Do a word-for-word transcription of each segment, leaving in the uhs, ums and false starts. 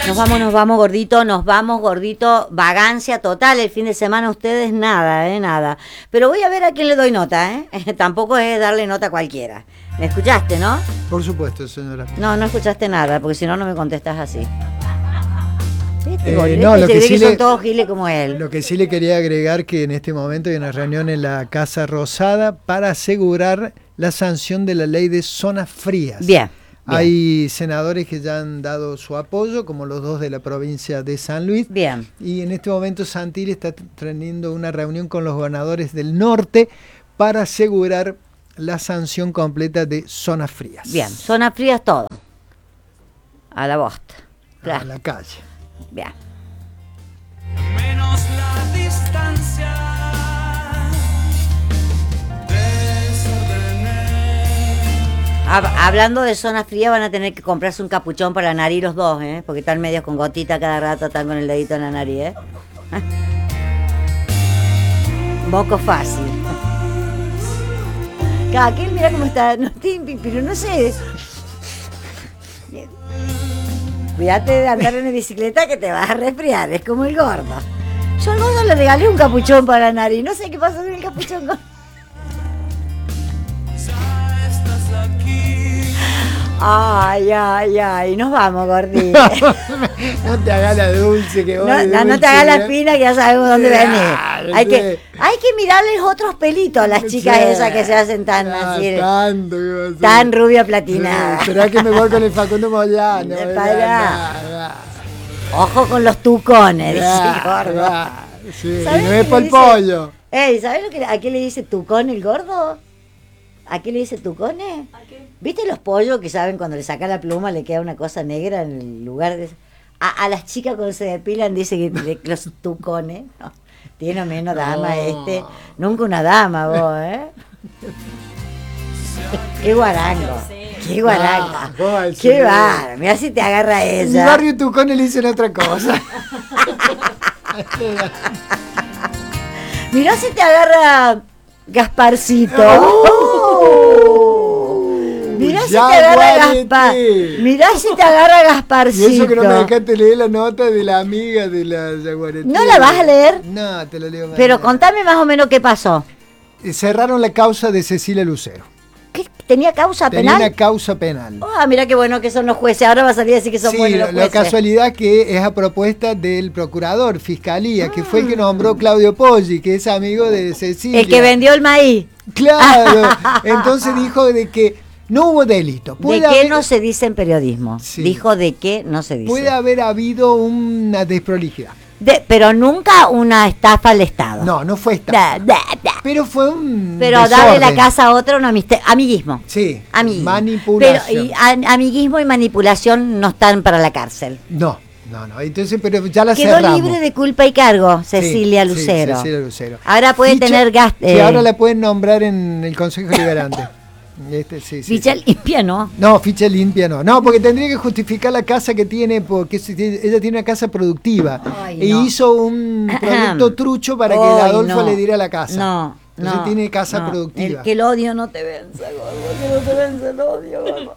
Nos vamos, nos vamos, gordito, nos vamos, gordito. Vagancia total, el fin de semana ustedes nada, eh, nada. Pero voy a ver a quién le doy nota, ¿eh? Tampoco es darle nota a cualquiera. ¿Me escuchaste, no? Por supuesto, señora. No, no escuchaste nada, porque si no, no me contestas así. ¿Viste, Eh, no, lo que, sí que le, son todos giles como él. Lo que sí le quería agregar que en este momento hay una reunión en la Casa Rosada para asegurar la sanción de la ley de zonas frías. Bien. Bien. Hay senadores que ya han dado su apoyo, como los dos de la provincia de San Luis. Bien. Y en este momento Santilli está teniendo una reunión con los gobernadores del norte para asegurar la sanción completa de zonas frías. Bien, zonas frías todo. A la bosta. Claro. A la calle. Bien. Menos la distancia. Hablando de zona fría, van a tener que comprarse un capuchón para la nariz los dos, ¿eh? Porque están medios con gotita cada rato, están con el dedito en la nariz, ¿eh? Moco fácil. Aquel, mira cómo está, no, pero no sé. Cuídate de andar en bicicleta que te vas a resfriar, es como el gordo. Yo al gordo le regalé un capuchón para la nariz, no sé qué pasó con el capuchón. Ay, ay, ay, nos vamos, gordito. No te hagas la dulce que vos. No, no, no te hagas la fina que ya sabemos dónde venís. Hay que, hay que mirarles otros pelitos a las chicas sí, esas que se hacen tan ah, así, tanto, tan rubia platinada. Sí, esperá que me voy con el Facundo Moyano. Ojo con los tucones, dice gordo. Sí, y no es por el pollo. Ey, ¿sabes lo que a qué le dice tucón el gordo? ¿A qué le dice tucone? ¿A qué? ¿Viste los pollos que saben cuando le saca la pluma le queda una cosa negra en el lugar de... A, a las chicas cuando se depilan dice que le, los tucones, no, tiene menos dama no. Este, nunca una dama vos, ¿eh? Qué guarango, qué guarango, ah, qué va, mira si te agarra ella. En mi barrio tucones le dicen otra cosa. Mirá si te agarra Gasparcito. Oh, mirá si te agarra Gaspar. Mirá si te agarra Gasparcito. Y eso que no me dejaste leer la nota de la amiga de la Yaguareté. ¿No la vas a leer? No, te la leo mañana. Pero contame más o menos qué pasó. Cerraron la causa de Cecilia Lucero. ¿Qué? ¿Tenía causa Tenía penal? Tenía una causa penal. Ah, oh, mira qué bueno que son los jueces. Ahora va a salir a decir que son sí, buenos los jueces. La casualidad que es a propuesta del procurador, Fiscalía, ah. que fue el que nombró Claudio Poggi, que es amigo de Cecilia. El que vendió el maíz. Claro. Entonces dijo de que no hubo delito. ¿De qué haber... no se dice en periodismo? Sí. Dijo de qué no se dice. Puede haber habido una desprolijidad. De, pero nunca una estafa al Estado. No, no fue estafa. Da, da, da. Pero fue un Pero desorden. Darle la casa a otra, un amiste- amiguismo. Sí, amiguismo. Manipulación. Pero y, a, amiguismo y manipulación no están para la cárcel. No, no, no. Entonces, pero ya la Quedó cerramos. libre de culpa y cargo, Cecilia sí, Lucero. Sí, Cecilia Lucero. Ahora puede Ficha, tener gasto. Eh, y ahora la pueden nombrar en el Consejo Liberante. Este, sí, sí, ficha sí. limpia, ¿no? No, ficha limpia no. No, porque tendría que justificar la casa que tiene, porque ella tiene una casa productiva. Ay, e no. hizo un producto trucho para que Ay, el Adolfo no. le diera la casa. No, Entonces no, tiene casa no. productiva. El que el odio no te venza, gordo. Que no te venza el odio, gordo.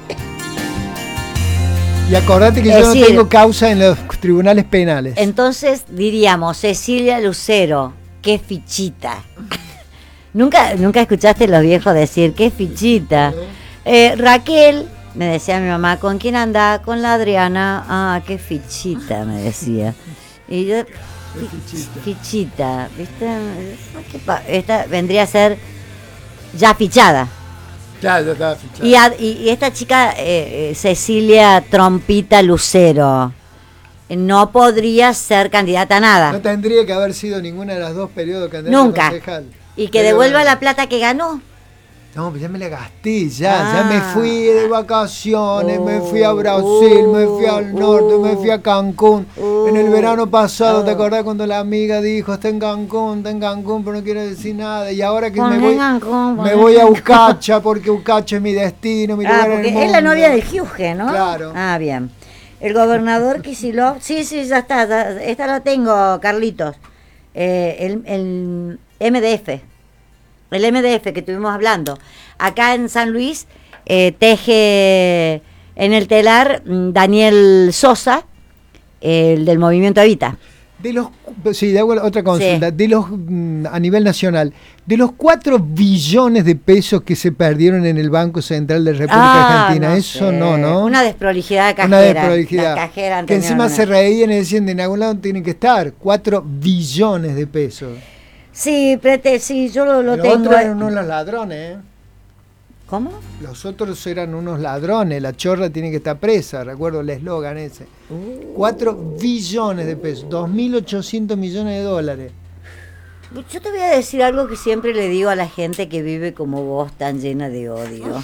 Y acordate que es yo decir, no tengo causa en los tribunales penales. Entonces diríamos, Cecilia Lucero, qué fichita. ¿Nunca, nunca escuchaste a los viejos decir, qué fichita? Eh, Raquel, me decía mi mamá, ¿con quién anda? Con la Adriana. Ah, qué fichita, me decía. Y yo, fichita, fichita ¿viste? Esta vendría a ser ya fichada. Ya, ya estaba fichada. Y, a, y, y esta chica, eh, eh, Cecilia Trompita Lucero, no podría ser candidata a nada. No tendría que haber sido ninguna de las dos periodos candidata Nunca. concejal. Y que devuelva la plata que ganó. No, pues ya me la gasté, ya, Ah. ya me fui de vacaciones, Oh, me fui a Brasil, oh, me fui al norte, oh, me fui a Cancún. oh, en el verano pasado, oh. ¿te acordás cuando la amiga dijo, está en Cancún, está en Cancún, pero no quiere decir nada? Y ahora que me voy, Cancún, me voy a Ucacha, porque Ucacha es mi destino, mi Ah, lugar en porque el mundo. es la novia del Giuge, ¿no? Claro. Ah, bien. El gobernador Kicillof, sí, sí, ya está, ya, esta la tengo, Carlitos. Eh, el, el M D F. El M D F que estuvimos hablando. Acá en San Luis, eh, teje en el telar Daniel Sosa, el del movimiento Evita. De los, sí, de otra consulta, Sí. de los mm, a nivel nacional, de los cuatro billones de pesos que se perdieron en el Banco Central de República Ah, Argentina, no eso sé. no, ¿no? Una desprolijidad cajera. Una desprolijidad. Las cajeras Que encima anteriores. se reían y decían, de en algún lado tienen que estar, cuatro billones de pesos. Sí, prete, sí, yo lo, lo Los tengo. otros eran unos ladrones, ¿eh? ¿Cómo? Los otros eran unos ladrones, la chorra tiene que estar presa, recuerdo el eslogan ese. Cuatro billones de pesos, dos mil ochocientos millones de dólares. Yo te voy a decir algo que siempre le digo a la gente que vive como vos, tan llena de odio,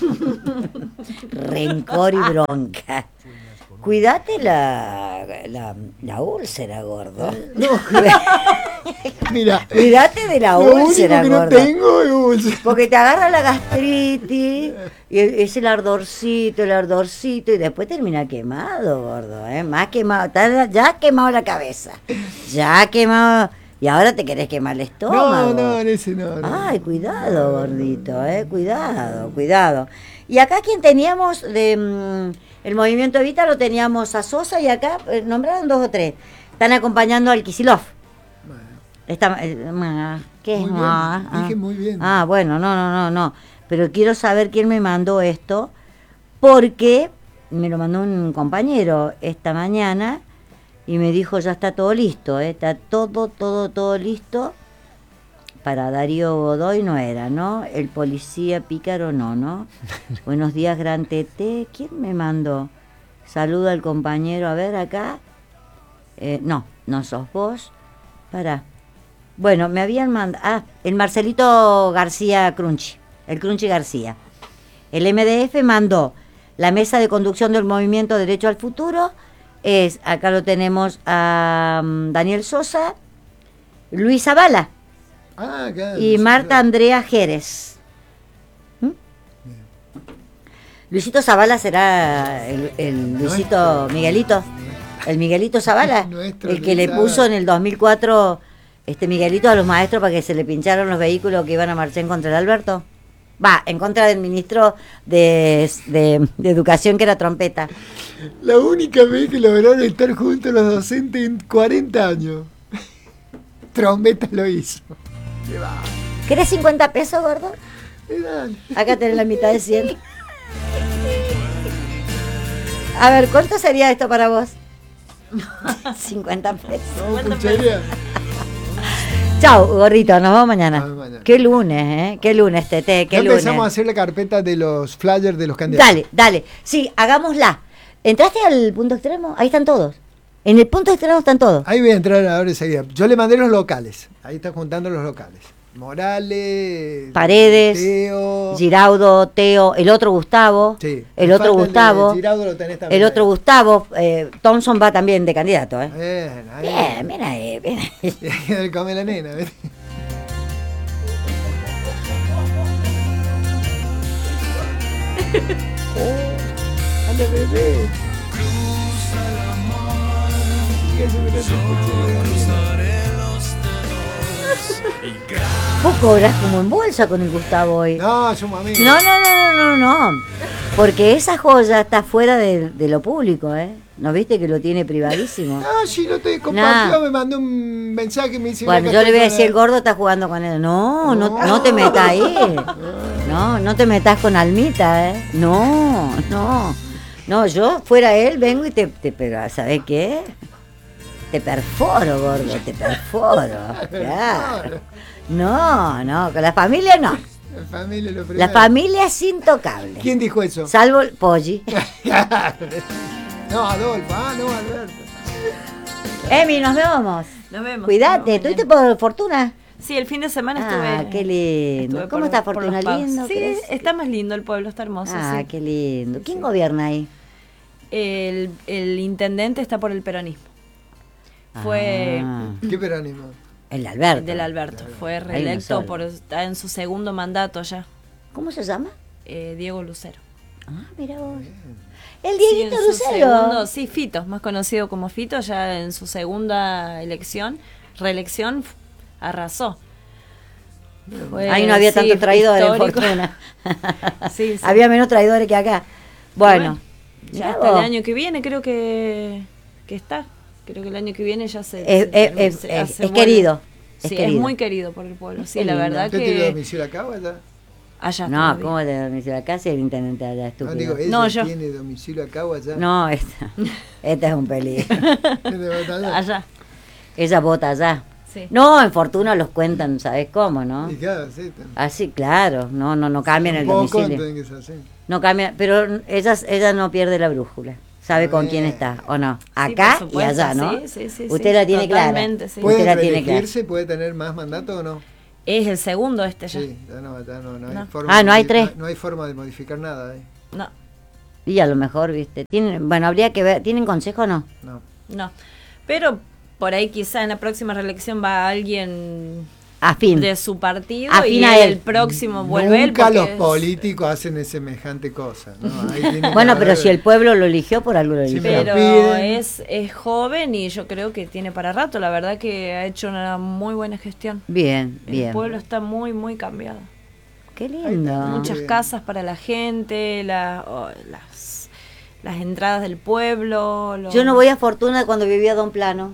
rencor y bronca. Cuídate la, la, la úlcera, gordo. No, mira, Cuídate de la lo único úlcera, que no gordo. tengo es úlcera. Porque te agarra la gastritis, y es el ardorcito, el ardorcito, y después termina quemado, gordo, ¿eh? Más quemado, está- ya has quemado la cabeza, ya has quemado, y ahora te querés quemar el No, estómago. no, en ese no. no. Ay, cuidado, gordito, eh, cuidado, cuidado. Y acá quien teníamos de mm, el movimiento Evita lo teníamos a Sosa y acá eh, nombraron dos o tres. Están acompañando al Kicillof. Bueno, Esta, eh, ma, ¿qué es muy bien, ma? Ah. dije muy bien. Ah, bueno, no, no, no, no. Pero quiero saber quién me mandó esto, porque me lo mandó un compañero esta mañana y me dijo ya está todo listo, ¿eh? Está todo, todo, todo listo. Para Darío Godoy no era, ¿no? El policía pícaro no, ¿no? Buenos días, Gran Tete. ¿Quién me mandó? Saluda al compañero, a ver acá. Eh, no, no sos vos. Pará. Bueno, me habían mandado... Ah, el Marcelito García Crunchi, el Crunchi García. El M D F mandó la mesa de conducción del movimiento Derecho al Futuro. Es, acá lo tenemos a um, Daniel Sosa, Luis Zavala Ah, claro, y sí, Marta claro. Andrea Jerez. ¿Mm? Luisito Zavala será el, el Luisito Nuestro. Miguelito, el Miguelito Zavala, Nuestro el que le Luis puso Zavala. en el dos mil cuatro este Miguelito a los maestros para que se le pincharon los vehículos que iban a marchar en contra de Alberto. Va, en contra del ministro de, de, de Educación, que era Trompeta. La única vez que lograron estar juntos los docentes en cuarenta años. Trombeta lo hizo. Qué va. ¿Querés cincuenta pesos, gordo? Eh, dale. Acá tenés la mitad de cien. A ver, ¿cuánto sería esto para vos? cincuenta pesos. Vamos, cucharía. Chau, gordito, nos vemos mañana. Nos vemos mañana. Qué lunes, ¿eh? Qué lunes, Tete, qué Ya lunes. empezamos a hacer la carpeta de los flyers de los candidatos. Dale, dale. Sí, hagámosla. ¿Entraste al punto extremo? Ahí están todos. En el punto extremo están todos. Ahí voy a entrar ahora enseguida. Yo le mandé los locales. Ahí está juntando los locales. Morales, Paredes, Teo. Giraudo, Teo, el otro Gustavo, Sí. el Me otro falta el de Gustavo, Giraudo, lo tenés también el otro ahí. Gustavo, eh, Thompson va también de candidato, ¿eh? Bien, ahí. Bien, mira ahí, bien ahí. Él come la nena, ¿ves? Oh, anda, bebé. Y eso que no te escuché. Vos cobras como en bolsa con el Gustavo hoy. No, somos amigos. No, no, no, no, no, no. Porque esa joya está fuera de, de lo público, ¿eh? ¿No viste que lo tiene privadísimo? Ah, sí, lo te compartió, No. me mandó un mensaje, me dice... Bueno, acá yo le voy a estoy decir, el con la- gordo está jugando con él. No, no, No. no te metas ahí. No, no te metas con Almita, ¿eh? No, no. No, yo fuera él vengo y te, te pero ¿sabés qué? Te perforo, gordo, te perforo. Claro. No, no, con la familia no. La familia lo La primero. familia es intocable. ¿Quién dijo eso? Salvo el Polly. No, Adolfo. Ah, no, Alberto. Emi, nos vemos. Nos vemos. Cuídate, Nos vemos ¿estuviste mañana. por Fortuna? Sí, el fin de semana Ah, estuve. qué lindo. estuve ¿Cómo por- está por Fortuna? los pagos. ¿Lindo, Sí, crees? está más lindo el pueblo, está hermoso. Ah, sí. qué lindo. ¿Quién Sí. gobierna ahí? El, el intendente está por el peronismo. Fue Ah, ¿Qué peronismo? el de Alberto. el del Alberto. Fue Hay uno reelecto solo. por está en su segundo mandato ya. ¿Cómo se llama? eh, Diego Lucero. Ah, mira vos. El Sí, Dieguito en su Lucero. segundo- sí, Fito, más conocido como Fito, ya en su segunda elección, reelección, f- arrasó. Fue, Ahí no había sí, tantos traidores en histórico. Fortuna. Sí, sí. Había menos traidores que acá. Bueno. Ya mirá hasta el vos. año que viene creo que, que está, Creo que el año que viene ya se... Es, se- es- es- se- es- se es vuelve. querido. Es Sí, querido. es muy querido por el pueblo. Sí, Qué la lindo. verdad ¿Usted tiene que... domicilio acá o allá? Allá No, todavía. ¿cómo le domicilio acá si el intendente allá No, estúpido? digo, ella No, yo. tiene domicilio acá o allá. No, esta, esta es un peligro. ¿Es de Batalla? Allá, Ella vota allá. sí. No, en Fortuna los cuentan, ¿sabes cómo, no? Y claro, sí, tam- Así, claro, no, no, no cambian el un poco, domicilio. entonces, que es así. No cambia, pero ella, ella no pierde la brújula. Sabe con quién Bien. está, ¿o no? Sí, Acá por y supuesto, allá, ¿no? sí, sí, sí, Usted sí, la tiene clara. totalmente, sí. ¿Puede Usted la tiene clara. reelegirse? ¿Puede tener más mandato o no? Es el segundo este ya. Sí, ya no, ya no, no hay No. forma Ah, no de hay modi- tres. No, no hay forma de modificar nada, ¿eh? No, Y a lo mejor, viste. Tienen, bueno, habría que ver, ¿tienen consejo o no? No. no. Pero por ahí quizá en la próxima reelección va alguien Afín. de su partido Afín y a él. el próximo vuelve él. Nunca porque los es- políticos hacen semejante cosa, ¿no? Ahí tiene que Bueno, pero haber- si el pueblo lo eligió, por algo lo Sí, eligió. me lo Pero piden. es, es joven y yo creo que tiene para rato. La verdad que ha hecho una muy buena gestión. Bien, El bien. pueblo está muy, muy cambiado. Qué lindo. Muchas bien. casas para la gente, la- oh, las, las entradas del pueblo. los- Yo no voy a Fortuna cuando vivía Don Plano.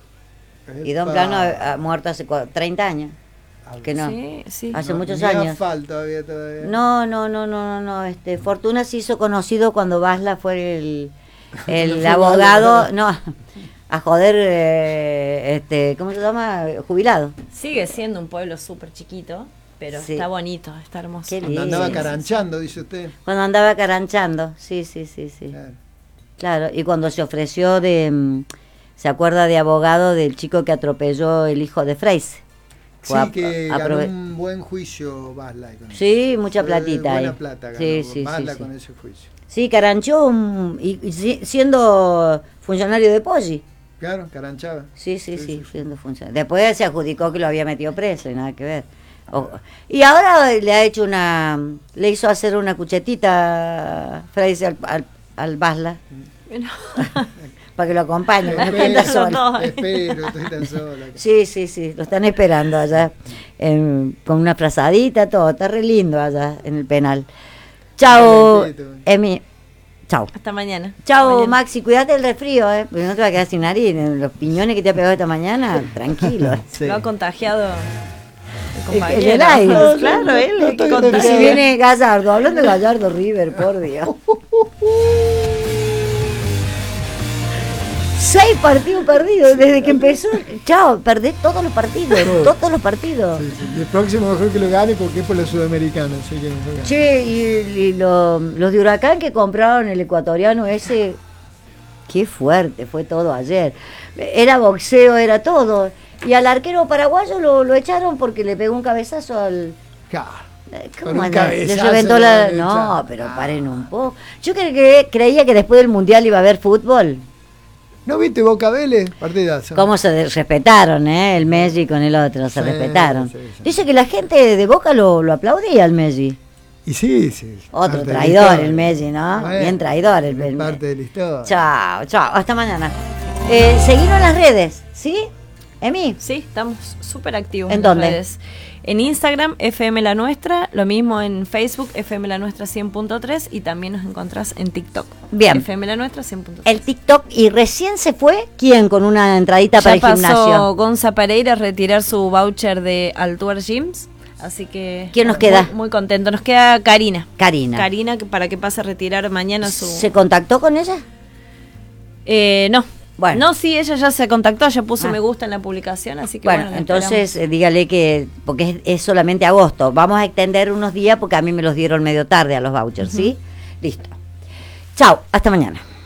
Y Don Epa. Plano ha, ha muerto hace cua- treinta años. Que no. Sí, sí. Hace No, muchos ni años. asfalto todavía, todavía. No, no, no, no, no, no. Este, Fortuna se hizo conocido cuando Basla fue el, el Cuando fue abogado, Basla. no, a joder, eh, este, ¿cómo se llama? Jubilado. Sigue siendo un pueblo súper chiquito, pero Sí. está bonito, está hermoso. Qué Cuando lindo. andaba Sí, sí, caranchando, dice usted. Cuando andaba caranchando, sí, sí, sí, sí. Claro. Claro, y cuando se ofreció de, mm, ¿se acuerda de abogado del chico que atropelló el hijo de Freise? Sí, Fue a- que aprove- ganó un buen juicio Baslay con eso. Sí, mucha Fue platita buena ahí. plata ganó Sí, sí, Baslay sí, sí. con ese juicio. Sí, caranchó un- y, y si- siendo funcionario de Poggi. Claro, caranchaba. Sí, sí, Sí, sí, sí, siendo funcionario. Después se adjudicó que lo había metido preso y nada que ver. O- y ahora le ha hecho una, le hizo hacer una cuchetita Freise al, al, al Basla Bueno, para que lo acompañe. No Espero, anda sola. espero, estoy tan sola. Sí, sí, sí, lo están esperando allá, em, con una frazadita, todo, está re lindo allá en el penal. Chao, Calentito. Emi, chao. hasta mañana. Chao, Mañana. Maxi, cuídate del resfrío, ¿eh? Porque no te va a quedar sin nariz. Los piñones que te ha pegado esta mañana, tranquilo. Sí. Lo ha contagiado el El, compañero. el aire. No, claro, no, él no es que estoy contagia. Y si resfriado. viene Gallardo, hablando de Gallardo River, por Dios. Seis partidos perdidos desde que empezó. Chao, perdés todos los partidos, todos los partidos. Sí, sí. Y el próximo mejor que lo gane porque es por la sudamericana. Así que mejor gane. Che, y, y lo- los de Huracán que compraron el ecuatoriano ese, qué fuerte fue todo ayer. Era boxeo, era todo. Y al arquero paraguayo lo, lo echaron porque le pegó un cabezazo al... Claro. Eh, Con ¿Cómo un anda? Le cabezazo reventó lo la... van a No, echar. pero paren un poco. Yo cre- que, creía que después del Mundial iba a haber fútbol. ¿No viste Boca Vélez? Partidazo. ¿Cómo se de- respetaron, eh? El Messi con el otro, se Sí, respetaron. sí, sí. Dice que la gente de Boca lo, lo aplaudía al Messi. Y sí, sí. Otro parte de la traidor historia. el Messi, ¿no? Bueno, Bien traidor el, es el parte de la historia. Chao, chao, hasta mañana. Eh, seguimos en las redes, ¿sí? Emi, Sí, estamos súper activos ¿En en, las dónde? redes. En Instagram, F M La Nuestra, lo mismo en Facebook, F M La Nuestra cien punto tres y también nos encontrás en TikTok. Bien. F M La Nuestra cien punto tres. el TikTok, y recién se fue, ¿quién con una entradita Ya para el pasó gimnasio? Gonza Pereira a retirar su voucher de Altuar Gyms, así que... ¿Quién nos muy- queda? Muy, contento. Nos queda Karina. Karina. Karina, que- para que pase a retirar mañana su... ¿Se contactó con ella? Eh, no. Bueno. No, sí, ella ya se contactó, ya puso Ah. me gusta en la publicación, así que Bueno, bueno, la entonces eh, dígale que, porque es, es solamente agosto, vamos a extender unos días porque a mí me los dieron medio tarde a los vouchers, ¿sí? Listo. Chao, hasta mañana.